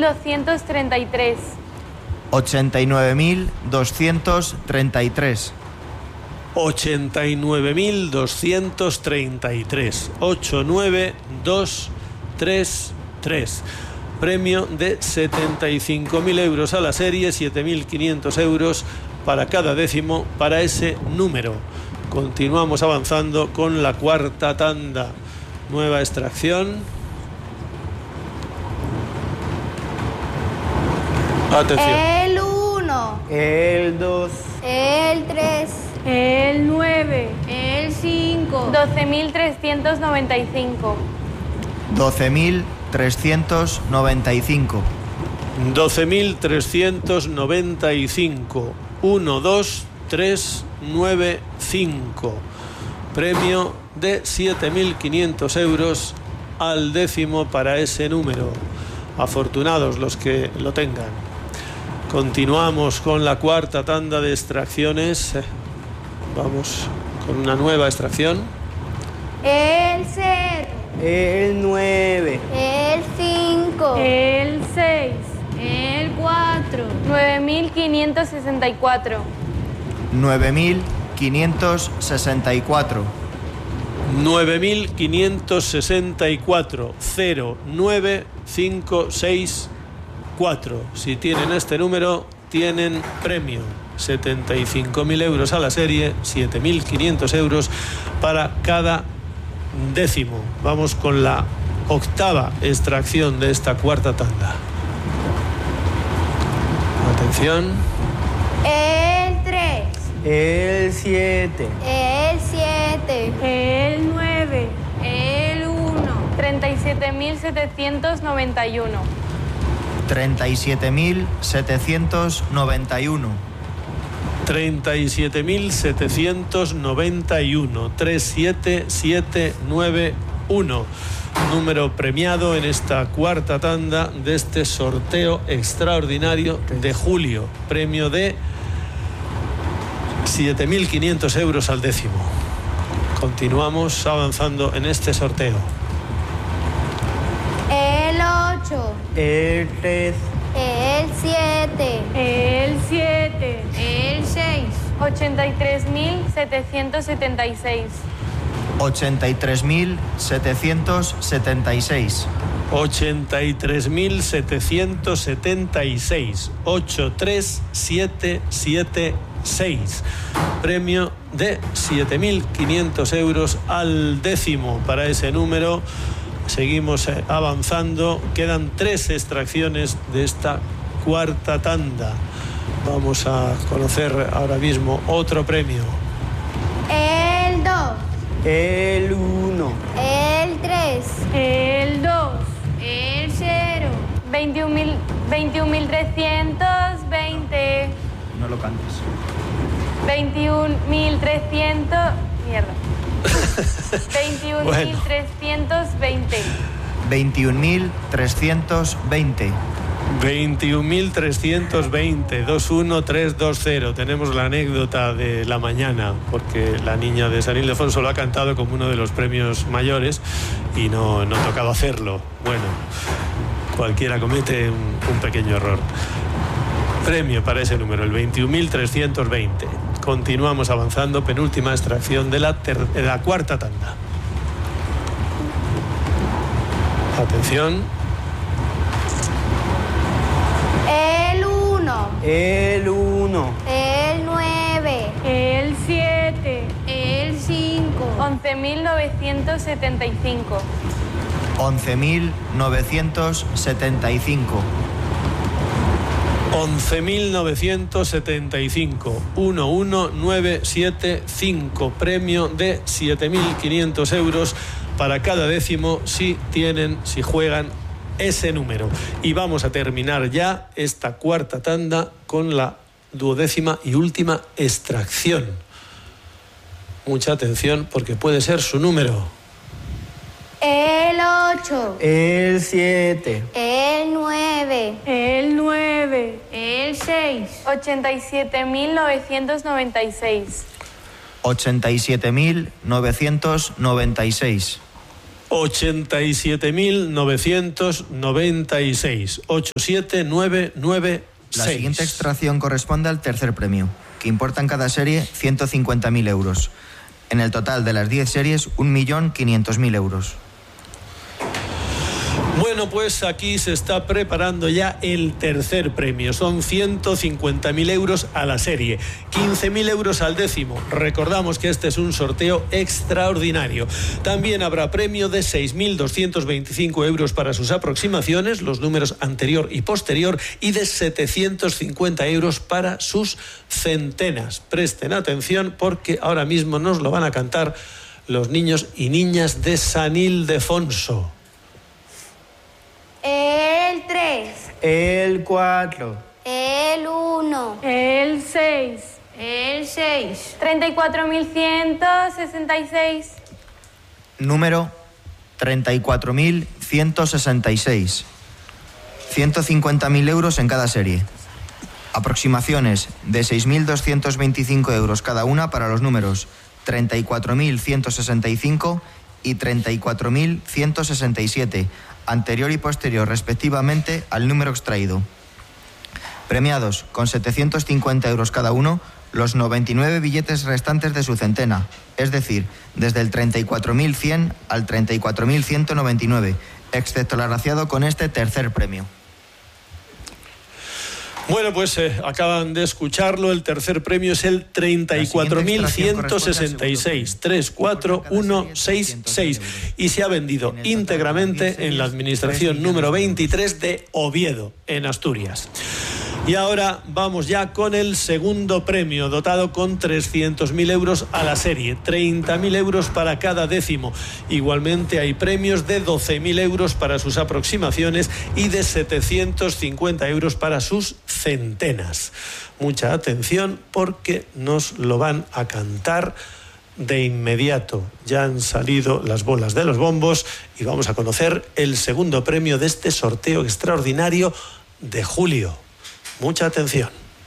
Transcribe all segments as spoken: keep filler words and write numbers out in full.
doscientos treinta y tres. ochenta y nueve mil doscientos treinta y tres. ochenta y nueve mil doscientos treinta y tres. ocho nueve dos tres tres. Premio de setenta y cinco mil euros a la serie, siete mil quinientos euros para cada décimo para ese número. Continuamos avanzando con la cuarta tanda. Nueva extracción. Atención. El uno. El dos. El tres. El nueve. El cinco. doce mil trescientos noventa y cinco. doce mil trescientos noventa y cinco. doce mil trescientos noventa y cinco. uno dos tres nueve cinco. Premio de siete mil quinientos euros al décimo para ese número. Afortunados los que lo tengan. Continuamos con la cuarta tanda de extracciones. Vamos con una nueva extracción. El cero. El nueve. El cinco. El seis. El cuatro. nueve mil quinientos sesenta y cuatro. nueve mil quinientos sesenta y cuatro. nueve mil quinientos sesenta y cuatro. cero nueve cinco seis cuatro. Si tienen este número, tienen premio. setenta y cinco mil euros a la serie, siete mil quinientos euros para cada décimo. Vamos con la octava extracción de esta cuarta tanda. Atención. El tres. El siete. El siete. El nueve. El uno. treinta y siete mil setecientos noventa y uno. treinta y siete mil setecientos noventa y uno. treinta y siete mil setecientos noventa y uno. tres siete siete nueve uno. Número premiado en esta cuarta tanda de este sorteo extraordinario de julio. Premio de siete mil quinientos euros al décimo. Continuamos avanzando en este sorteo. El ocho. El tres. El siete. El siete. El seis. ochenta y tres mil setecientos setenta y seis. ochenta y tres mil setecientos setenta y seis. ochenta y tres mil setecientos setenta y seis. ocho tres siete siete seis. Premio de siete mil quinientos euros al décimo para ese número. Seguimos avanzando. Quedan tres extracciones de esta cuarta tanda. Vamos a conocer ahora mismo otro premio. El dos. El uno. El tres. El dos. El cero. veintiún mil trescientos veinte. No lo cantes. veintiún mil trescientos. Mierda. veintiún mil trescientos veinte. veintiún mil trescientos veinte. veintiún mil trescientos veinte. dos uno tres dos cero. Tenemos la anécdota de la mañana, porque la niña de San Ildefonso lo ha cantado como uno de los premios mayores y no, no tocaba hacerlo. Bueno, cualquiera comete un, un pequeño error. Premio para ese número, el veintiún mil trescientos veinte. Continuamos avanzando, penúltima extracción de la, ter- de la cuarta tanda. Atención. El uno. El uno. El nueve. El siete. El cinco. once mil novecientos setenta y cinco. once mil novecientos setenta y cinco. once mil novecientos setenta y cinco. uno uno nueve siete cinco. Premio de siete mil quinientos euros para cada décimo si tienen, si juegan ese número. Y vamos a terminar ya esta cuarta tanda con la duodécima y última extracción. Mucha atención porque puede ser su número. El ocho. El siete. El nueve. El nueve. El seis. ochenta y siete mil novecientos noventa y seis. ochenta y siete mil novecientos noventa y seis. ochenta y siete mil novecientos noventa y seis. ochenta y siete mil novecientos noventa y seis. La siguiente extracción corresponde al tercer premio, que importa en cada serie ciento cincuenta mil euros. En el total de las diez series, un millón quinientos mil euros. Bueno, pues aquí se está preparando ya el tercer premio. Son ciento cincuenta mil euros a la serie, quince mil euros al décimo. Recordamos que este es un sorteo extraordinario. También habrá premio de seis mil doscientos veinticinco euros para sus aproximaciones, los números anterior y posterior, y de setecientos cincuenta euros para sus centenas. Presten atención porque ahora mismo nos lo van a cantar los niños y niñas de San Ildefonso. El tres. El cuatro. El uno. El seis. El seis. treinta y cuatro mil ciento sesenta y seis. Número treinta y cuatro mil ciento sesenta y seis. ciento cincuenta mil euros en cada serie. Aproximaciones de seis mil doscientos veinticinco euros cada una para los números treinta y cuatro mil ciento sesenta y cinco y treinta y cuatro mil ciento sesenta y siete, anterior y posterior respectivamente al número extraído. Premiados con setecientos cincuenta euros cada uno los noventa y nueve billetes restantes de su centena, es decir, desde el treinta y cuatro mil cien al treinta y cuatro mil ciento noventa y nueve, excepto el agraciado con este tercer premio. Bueno, pues eh, acaban de escucharlo. El tercer premio es el treinta y cuatro mil ciento sesenta y seis, tres cuatro uno seis seis, y se ha vendido íntegramente en la administración número veintitrés de Oviedo, en Asturias. Y ahora vamos ya con el segundo premio, dotado con trescientos mil euros a la serie, treinta mil euros para cada décimo. Igualmente hay premios de doce mil euros para sus aproximaciones y de setecientos cincuenta euros para sus centenas. Mucha atención porque nos lo van a cantar de inmediato. Ya han salido las bolas de los bombos y vamos a conocer el segundo premio de este sorteo extraordinario de julio. Mucha atención.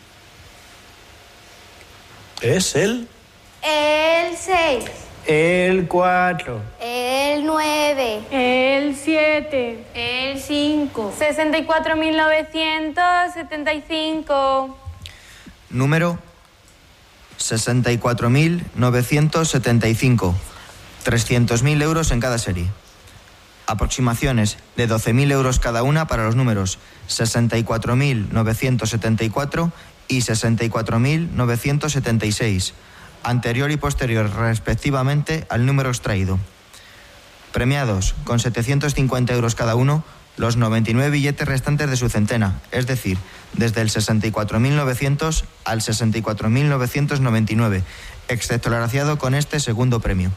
Es el... El seis. El cuatro. El nueve. El siete. El cinco. sesenta y cuatro mil novecientos setenta y cinco. Número sesenta y cuatro mil novecientos setenta y cinco. trescientos mil euros en cada serie. Aproximaciones de doce mil euros cada una para los números sesenta y cuatro mil novecientos setenta y cuatro y sesenta y cuatro mil novecientos setenta y seis, anterior y posterior respectivamente al número extraído. Premiados con setecientos cincuenta euros cada uno los noventa y nueve billetes restantes de su centena, es decir, desde el sesenta y cuatro mil novecientos al sesenta y cuatro mil novecientos noventa y nueve, excepto el agraciado con este segundo premio.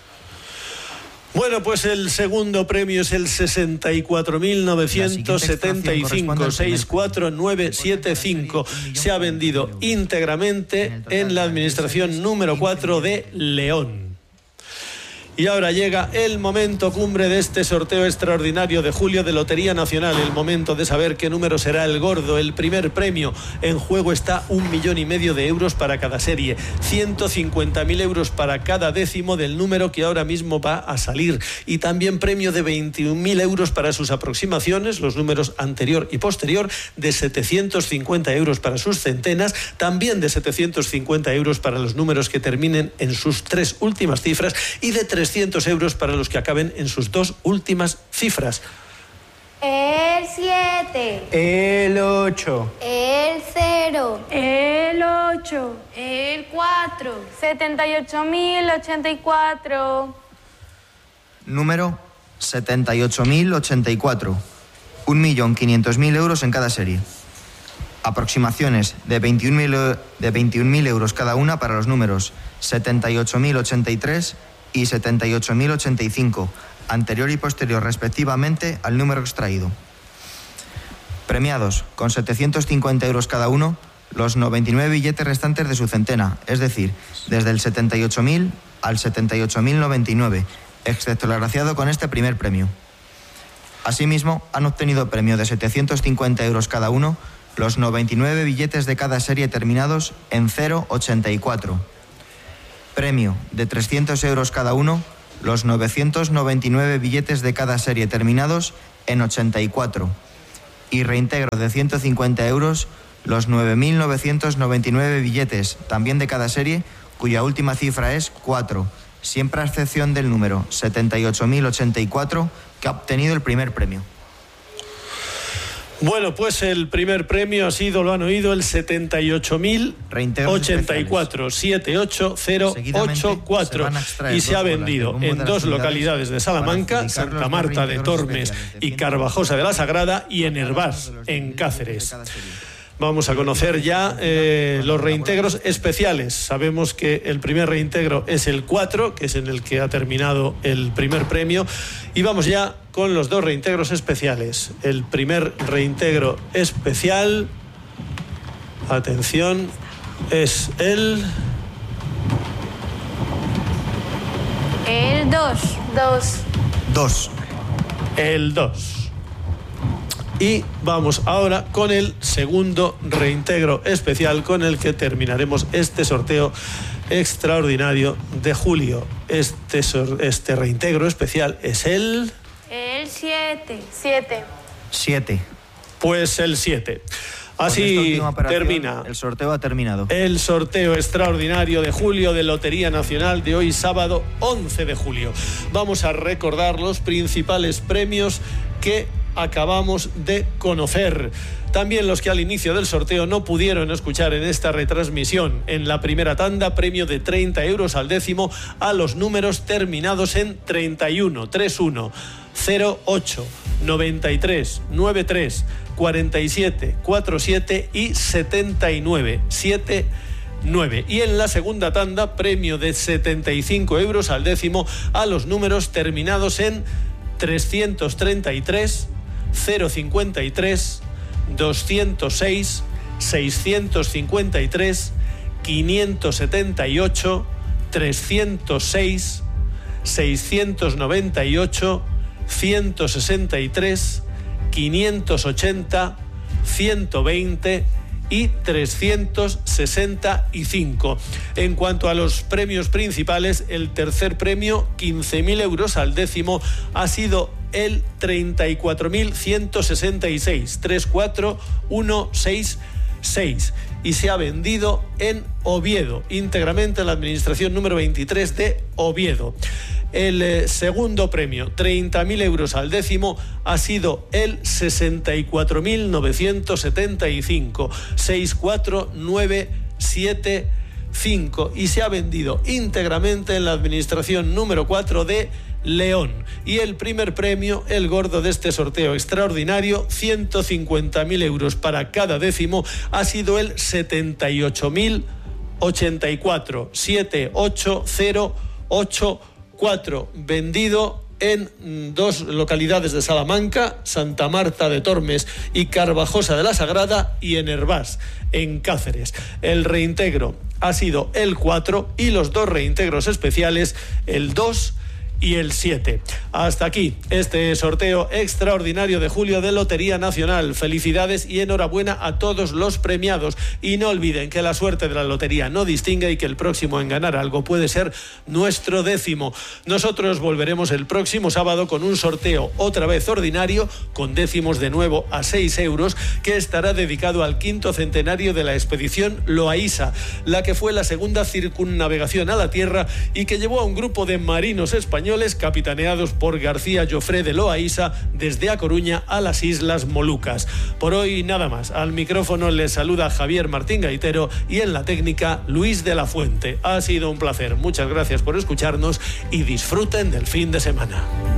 Bueno, pues el segundo premio es el sesenta y cuatro mil novecientos setenta y cinco, seis cuatro nueve siete cinco. Se ha vendido íntegramente en la administración número cuatro de León. Y ahora llega el momento cumbre de este sorteo extraordinario de julio de Lotería Nacional. El momento de saber qué número será el gordo, el primer premio. En juego está un millón y medio de euros para cada serie, ciento cincuenta mil euros para cada décimo del número que ahora mismo va a salir. Y también premio de veintiún mil euros para sus aproximaciones, los números anterior y posterior, de setecientos cincuenta euros para sus centenas, también de setecientos cincuenta euros para los números que terminen en sus tres últimas cifras y de trescientos euros para los que acaben en sus dos últimas cifras. El siete. El ocho. El cero. El ocho. El cuatro. setenta y ocho mil ochenta y cuatro. Número setenta y ocho mil ochenta y cuatro. un millón quinientos mil euros en cada serie. Aproximaciones de veintiún mil euros cada una para los números setenta y ocho mil ochenta y tres y setenta y ocho mil ochenta y cinco, anterior y posterior respectivamente al número extraído. Premiados con setecientos cincuenta euros cada uno los noventa y nueve billetes restantes de su centena, es decir, desde el setenta y ocho mil al setenta y ocho mil noventa y nueve, excepto el agraciado con este primer premio. Asimismo, han obtenido premio de setecientos cincuenta euros cada uno los noventa y nueve billetes de cada serie terminados en cero ochenta y cuatro. Premio de trescientos euros cada uno los novecientos noventa y nueve billetes de cada serie terminados en ochenta y cuatro. Y reintegro de ciento cincuenta euros los nueve mil novecientos noventa y nueve billetes, también de cada serie, cuya última cifra es cuatro, siempre a excepción del número setenta y ocho mil ochenta y cuatro, que ha obtenido el primer premio. Bueno, pues el primer premio ha sido, lo han oído, el setenta y ocho mil ochenta y cuatro, setenta y ocho mil ochenta y cuatro, y se ha vendido en dos localidades de Salamanca, Santa Marta de Tormes y Carvajosa de la Sagrada, y en Hervás, en Cáceres. Vamos a conocer ya eh, los reintegros especiales. Sabemos que el primer reintegro es el cuatro, que es en el que ha terminado el primer premio. Y vamos ya con los dos reintegros especiales. El primer reintegro especial, atención, es el... El dos. dos. dos. El dos. Y vamos ahora con el segundo reintegro especial, con el que terminaremos este sorteo extraordinario de julio. Este, sor- este reintegro especial es el... El siete. siete. siete. Pues el siete. Con esta Así última operación, termina el sorteo ha terminado. el sorteo extraordinario de julio de Lotería Nacional de hoy, sábado once de julio. Vamos a recordar los principales premios que acabamos de conocer. También los que al inicio del sorteo no pudieron escuchar en esta retransmisión. En la primera tanda, premio de treinta euros al décimo a los números terminados en treinta y uno, treinta y uno, cero ocho, noventa y tres, noventa y tres, cuarenta y siete, cuarenta y siete y setenta y nueve, setenta y nueve. Y en la segunda tanda, premio de setenta y cinco euros al décimo a los números terminados en trescientos treinta y tres, cero cincuenta y tres, doscientos seis, seiscientos cincuenta y tres, quinientos setenta y ocho, trescientos seis, seiscientos noventa y ocho, ciento sesenta y tres, quinientos ochenta, ciento veinte y trescientos sesenta y cinco. En cuanto a los premios principales, el tercer premio, quince mil euros al décimo, ha sido el treinta y cuatro mil ciento sesenta y seis, treinta y cuatro mil ciento sesenta y seis, y se ha vendido en Oviedo, íntegramente en la administración número veintitrés de Oviedo. El eh, segundo premio, treinta mil euros al décimo, ha sido el sesenta y cuatro mil novecientos setenta y cinco, sesenta y cuatro mil novecientos setenta y cinco, y se ha vendido íntegramente en la administración número cuatro de León. Y el primer premio, el gordo de este sorteo extraordinario, ciento cincuenta mil euros para cada décimo, ha sido el setenta y ocho mil ochenta y cuatro, setenta y ocho mil ochenta y cuatro, vendido en dos localidades de Salamanca, Santa Marta de Tormes y Carvajosa de la Sagrada, y en Hervás, en Cáceres. El reintegro ha sido el cuatro y los dos reintegros especiales, el dos y el siete. Hasta aquí este sorteo extraordinario de julio de Lotería Nacional. Felicidades y enhorabuena a todos los premiados. Y no olviden que la suerte de la lotería no distingue y que el próximo en ganar algo puede ser nuestro décimo. Nosotros volveremos el próximo sábado con un sorteo otra vez ordinario, con décimos de nuevo a seis euros, que estará dedicado al quinto centenario de la expedición Loaísa, la que fue la segunda circunnavegación a la Tierra y que llevó a un grupo de marinos españoles capitaneados por García Jofré de Loaísa desde A Coruña a las Islas Molucas. Por hoy nada más. Al micrófono les saluda Javier Martín Gaitero y en la técnica Luis de la Fuente. Ha sido un placer. Muchas gracias por escucharnos y disfruten del fin de semana.